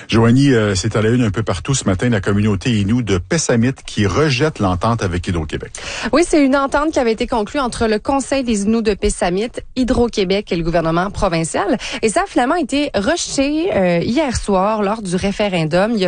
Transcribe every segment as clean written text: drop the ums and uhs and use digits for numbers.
Joanie, c'est à la une un peu partout ce matin, la communauté Innu de Pessamit qui rejette l'entente avec Hydro-Québec. Oui, c'est une entente qui avait été conclue entre le Conseil des Inuits de Pessamit, Hydro-Québec et le gouvernement provincial. Et ça a finalement été rejeté hier soir lors du référendum. Il y a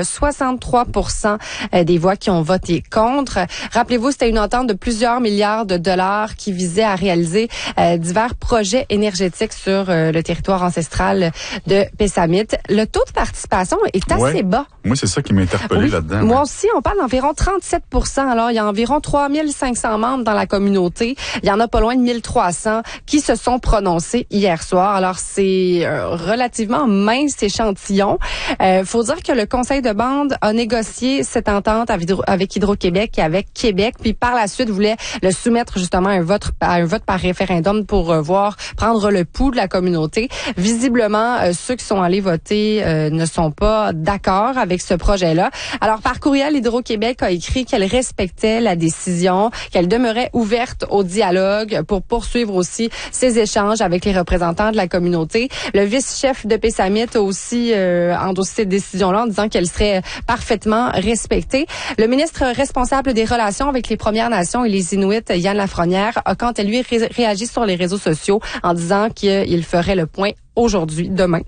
63% des voix qui ont voté contre. Rappelez-vous, c'était une entente de plusieurs milliards de dollars qui visait à réaliser divers projets énergétiques sur le territoire ancestral de Pessamit. Le taux de participation est assez bas. Moi, c'est ça qui m'a interpellé là-dedans. Moi aussi, on parle d'environ 37%. Alors, il y a environ 3500 membres dans la communauté. Il y en a pas loin de 1300 qui se sont prononcés hier soir. Alors, c'est un relativement mince échantillon. Faut dire que le conseil de bande a négocié cette entente avec Hydro-Québec et avec Québec, puis par la suite voulait le soumettre justement à un vote par référendum pour prendre le pouls de la communauté. Visiblement, ceux qui sont allés voter ne sont pas d'accord avec ce projet-là. Alors, par courriel, Hydro-Québec a écrit qu'elle respectait la décision, qu'elle demeurait ouverte au dialogue pour poursuivre aussi ses échanges avec les représentants de la communauté. Le vice-chef de Pessamit a aussi endossé cette décision-là en disant qu'elle serait parfaitement respectée. Le ministre responsable des relations avec les Premières Nations et les Inuits, Yann Lafrenière, a quant à lui réagi sur les réseaux sociaux en disant qu'il ferait le point demain.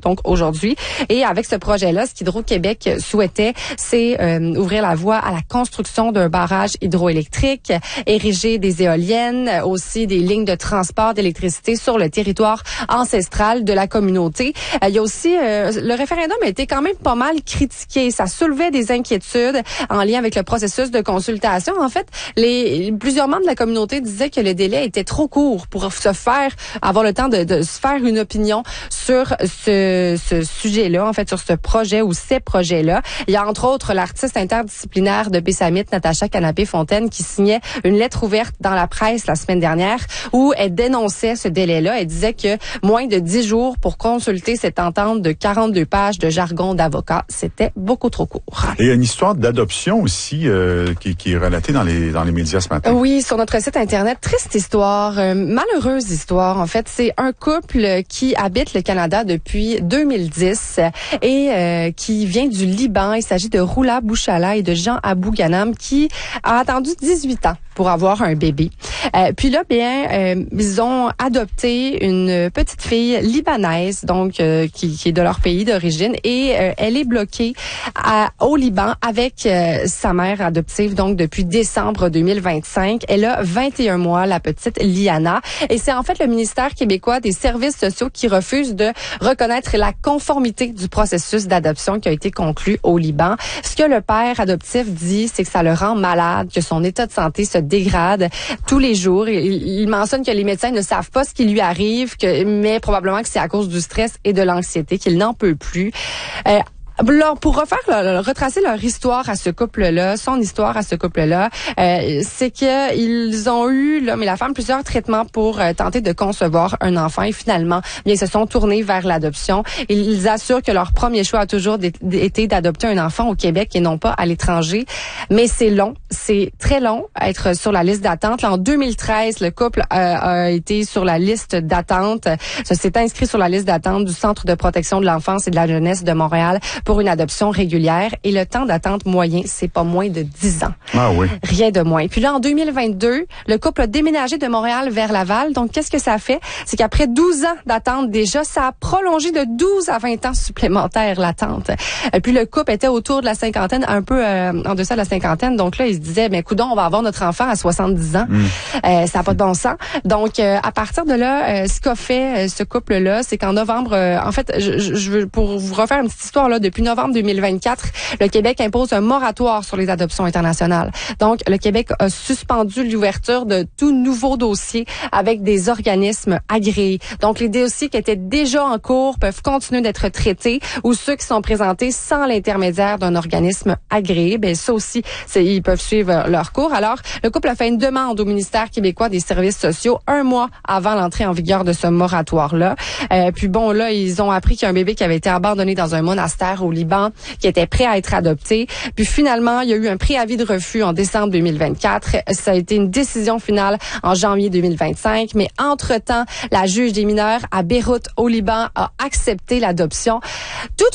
Et avec ce projet-là, ce qu'Hydro-Québec souhaitait, c'est ouvrir la voie à la construction d'un barrage hydroélectrique, ériger des éoliennes, aussi des lignes de transport d'électricité sur le territoire ancestral de la communauté. Il y a aussi, le référendum a été quand même pas mal critiqué. Ça soulevait des inquiétudes en lien avec le processus de consultation. En fait, plusieurs membres de la communauté disaient que le délai était trop court pour avoir le temps de se faire une opinion sur ce sujet-là, en fait, sur ce projet ou ces projets-là. Il y a entre autres l'artiste interdisciplinaire de Pessamit, Natacha Canapé-Fontaine, qui signait une lettre ouverte dans la presse la semaine dernière où elle dénonçait ce délai-là. Elle disait que moins de 10 jours pour consulter cette entente de 42 pages de jargon d'avocat, c'était beaucoup trop court. Et il y a une histoire d'adoption aussi qui est relatée dans les médias ce matin. Oui, sur notre site Internet. Triste histoire, malheureuse histoire. En fait, c'est un couple qui habite le Canada depuis 2010 et qui vient du Liban. Il s'agit de Roula Bouchala et de Jean Abou Ghanam qui a attendu 18 ans pour avoir un bébé. Puis là, ils ont adopté une petite fille libanaise, donc qui est de leur pays d'origine, et elle est bloquée au Liban avec sa mère adoptive, donc depuis décembre 2025. Elle a 21 mois, la petite Liana, et c'est en fait le ministère québécois des services sociaux qui refuse de reconnaître la conformité du processus d'adoption qui a été conclu au Liban. Ce que le père adoptif dit, c'est que ça le rend malade, que son état de santé se dégrade tous les jours. Il mentionne que les médecins ne savent pas ce qui lui arrive, mais probablement que c'est à cause du stress et de l'anxiété qu'il n'en peut plus. Pour retracer leur histoire à ce couple-là, son histoire à ce couple-là, c'est que ils ont eu, l'homme et la femme, plusieurs traitements pour tenter de concevoir un enfant et finalement, ils se sont tournés vers l'adoption. Ils assurent que leur premier choix a toujours été d'adopter un enfant au Québec et non pas à l'étranger. Mais c'est long, c'est très long à être sur la liste d'attente. Là, en 2013, le couple a été sur la liste d'attente. Ça s'est inscrit sur la liste d'attente du Centre de protection de l'enfance et de la jeunesse de Montréal pour une adoption régulière, et le temps d'attente moyen, c'est pas moins de 10 ans. Ah oui. Rien de moins. Puis là, en 2022, le couple a déménagé de Montréal vers Laval. Donc, qu'est-ce que ça fait? C'est qu'après 12 ans d'attente déjà, ça a prolongé de 12 à 20 ans supplémentaires l'attente. Puis le couple était autour de la cinquantaine, un peu en deçà de la cinquantaine. Donc là, ils se disaient, mais coudonc, on va avoir notre enfant à 70 ans. Ça n'a pas de bon sens. Donc, à partir de là, ce qu'a fait ce couple-là, c'est qu'en novembre, en fait, je veux, pour vous refaire une petite histoire, là, depuis novembre 2024, le Québec impose un moratoire sur les adoptions internationales. Donc, le Québec a suspendu l'ouverture de tout nouveau dossier avec des organismes agréés. Donc, les dossiers qui étaient déjà en cours peuvent continuer d'être traités, ou ceux qui sont présentés sans l'intermédiaire d'un organisme agréé, ça aussi, ils peuvent suivre leur cours. Alors, le couple a fait une demande au ministère québécois des services sociaux 1 mois avant l'entrée en vigueur de ce moratoire-là. Puis bon, là, ils ont appris qu'il y a un bébé qui avait été abandonné dans un monastère au Liban, qui était prêt à être adopté. Puis finalement, il y a eu un préavis de refus en décembre 2024. Ça a été une décision finale en janvier 2025. Mais entre-temps, la juge des mineurs à Beyrouth, au Liban, a accepté l'adoption. Toute